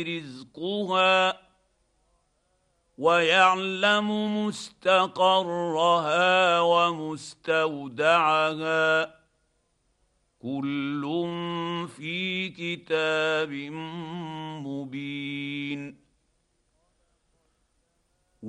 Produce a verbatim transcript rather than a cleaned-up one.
رزقها ويعلم مستقرها ومستودعها كل في كتاب مبين.